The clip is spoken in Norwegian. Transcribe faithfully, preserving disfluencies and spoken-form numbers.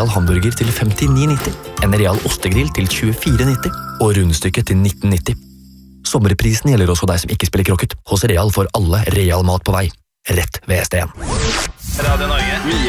Real hamburger til femtini nitti, en Real ostegrill til tjuefire nitti og rundstykke til nitten nitti. Sommerprisen gjelder også deg som ikke spiller krokket. Hos Real får alle Real mat på vei. Rett ved S D en. Radio Norge.